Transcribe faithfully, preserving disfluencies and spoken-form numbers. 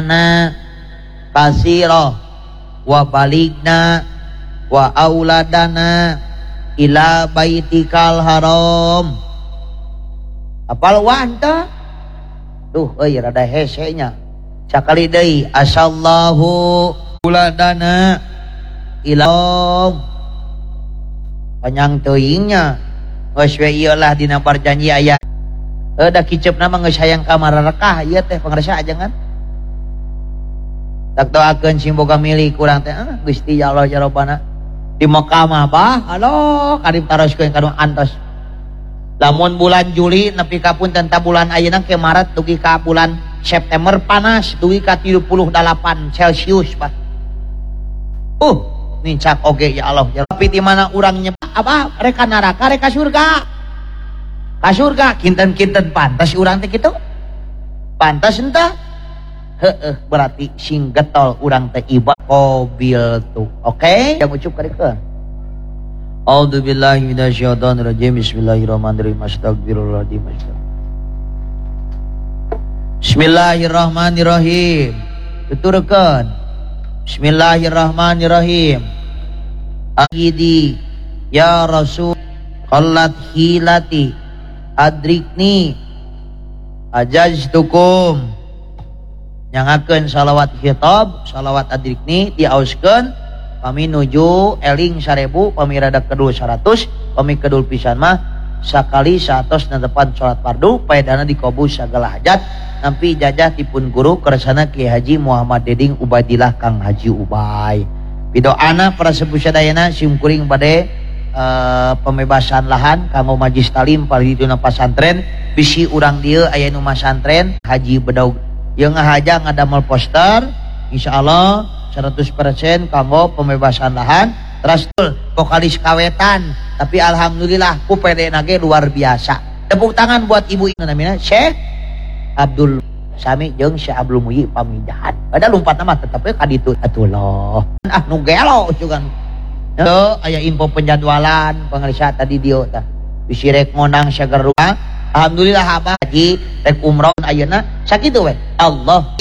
na kasiro wa baligna wa auladana ila baitikal haram. Apal wanta duh euy rada hese nya sakali deui asallahu auladana ila panjang teuingnya geus we ieu lah dina perjanji aya eh da kiceupna mah geus hayang ka mararekah ieu teh pangaresa ajangan tak doakeun sing boga milik urang teh ah Gusti ya Allah ya Rabbana di Mekah mah bah aloh kadip taroskeun kanu antos lamun bulan Juli nepi ka punten ta bulan ayeuna ke Maret dugi ka bulan September panas dugi ka tilu puluh dalapan Celcius bah uh nincak oge ya Allah ya tapi di mana urang nyepa apa reka neraka reka surga ka surga kinten-kinten pantas urang teh kitu pantas entah heueuh berarti sing getol urang teh iba qabil tuh oke okay? Yang ucup karikeun A'udzu billahi minasyaitonir rajim bismillahirrahmanirrahim astagfirullahaladzim Bismillahirrahmanirrahim tuturkeun Bismillahirrahmanirrahim Agidi ya Rasul qallat hilati adrikni ajaztukum nyangakeun salawat khitab salawat adrikni diauskeun kami nuju eling sarebu pami rada kedul seratus pami kedul pisan mah sakali satos netepan salat fardu paedana dikabul sagala hajat nampi jajah tipun guru kersana Kiai Haji Muhammad Deding Ubadillah Kang Haji Ubay pidoana para sepuh sadayana simkuring bade uh, pembebasan lahan kanggo majlis talim pariduna pasantren bisi urang dieu aya nu masantren Haji Bedaug yang ngahajang ngadamel poster insyaallah seratus persen kanggo pembebasan lahan terus vokalis kawetan tapi alhamdulillah ku pede nage luar biasa tepuk tangan buat ibu ini namanya Syekh Abdul Sami jeung Syekh Abdul Muyi pamindahan ada lompat nama tetep ka ditu atulah ah nu gelo juga teu aya info penjadwalan pangarisa tadi dieu tah bisi rek ngonang sageru alhamdulillah abah haji rek umrah ayeuna sakitu we Allah